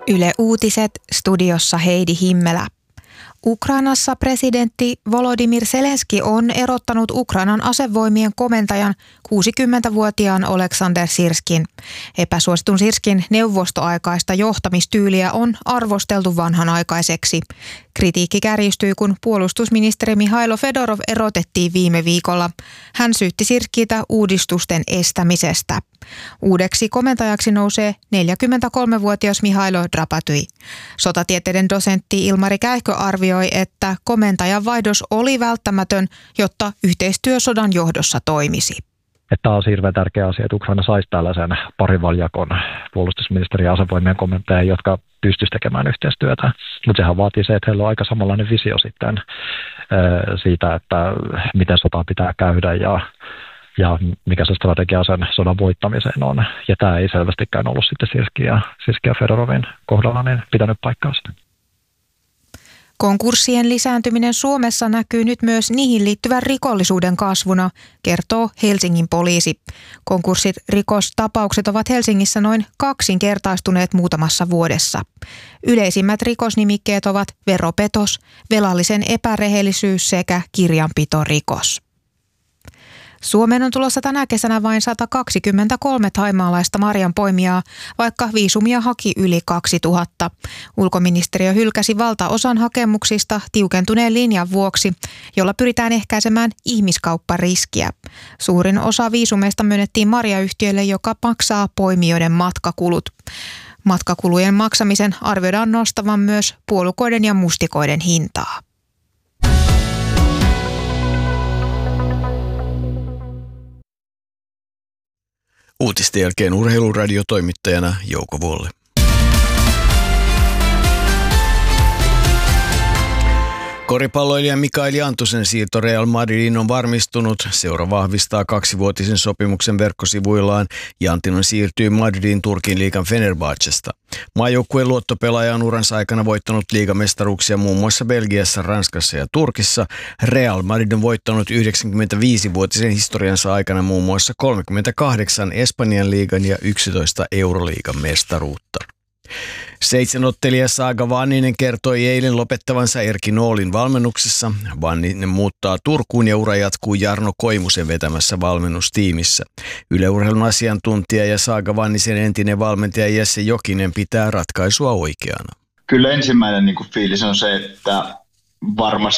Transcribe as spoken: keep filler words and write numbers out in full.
Yle Uutiset, studiossa Heidi Himmelä. Ukrainassa presidentti Volodymyr Zelenski on erottanut Ukrainan asevoimien komentajan kuusikymmentävuotiaan Oleksandr Sirskin. Epäsuositun Sirskin neuvostoaikaista johtamistyyliä on arvosteltu vanhanaikaiseksi. Kritiikki kärjistyi, kun puolustusministeri Mihailo Fedorov erotettiin viime viikolla. Hän syytti Sirskiltä uudistusten estämisestä. Uudeksi komentajaksi nousee neljäkymmentäkolmevuotias Mihailo Drapatyi. Sotatieteiden dosentti Ilmari Käihkö arvioi, että komentajan vaihdos oli välttämätön, jotta yhteistyö sodan johdossa toimisi. Tämä on hirveän tärkeä asia, että Ukraina saisi tällaisen parivaljakon puolustusministeri ja asevoimien komentajan, jotka pystyisivät tekemään yhteistyötä. Mutta sehän vaatii se, että heillä on aika samanlainen visio sitten siitä, että miten sotaa pitää käydä ja ja mikä se strategia sen sodan voittamiseen on. Ja tämä ei selvästikään ollut sitten Sirskin ja, Sirskin ja Fedorovin kohdalla niin pitänyt paikkaansa. Konkurssien lisääntyminen Suomessa näkyy nyt myös niihin liittyvän rikollisuuden kasvuna, kertoo Helsingin poliisi. Konkurssit rikostapaukset ovat Helsingissä noin kaksinkertaistuneet muutamassa vuodessa. Yleisimmät rikosnimikkeet ovat veropetos, velallisen epärehellisyys sekä kirjanpitorikos. Suomeen on tulossa tänä kesänä vain sata kaksikymmentäkolme thaimaalaista marjanpoimijaa, vaikka viisumia haki yli kaksituhatta. Ulkoministeriö hylkäsi valtaosan hakemuksista tiukentuneen linjan vuoksi, jolla pyritään ehkäisemään ihmiskauppariskiä. Suurin osa viisumeista myönnettiin marjayhtiölle, joka maksaa poimijoiden matkakulut. Matkakulujen maksamisen arvioidaan nostavan myös puolukoiden ja mustikoiden hintaa. Uutisten jälkeen urheiluradiotoimittajana Jouko Volle. Koripalloilija Mikael Jantusen siirto Real Madridiin on varmistunut. Seura vahvistaa kaksivuotisen sopimuksen verkkosivuillaan. Jantinen siirtyy Madridin Turkin liigan Fenerbahcesta. Maajoukkueen luottopelaaja on uransa aikana voittanut liigamestaruuksia muun muassa Belgiassa, Ranskassa ja Turkissa. Real Madrid on voittanut yhdeksänkymmentäviisivuotisen historiansa aikana muun muassa kolmekymmentäkahdeksan Espanjan liigan ja yksitoista Euroliigan mestaruutta. Seitsemänottelija Saga Vanninen kertoi eilen lopettavansa Erkki Noolin valmennuksessa. Vanninen muuttaa Turkuun ja ura jatkuu Jarno Koivusen vetämässä valmennustiimissä. Yle Urheilun asiantuntija ja Saga Vannisen entinen valmentaja Jesse Jokinen pitää ratkaisua oikeana. Kyllä ensimmäinen niin kuin fiilis on se, että varmasti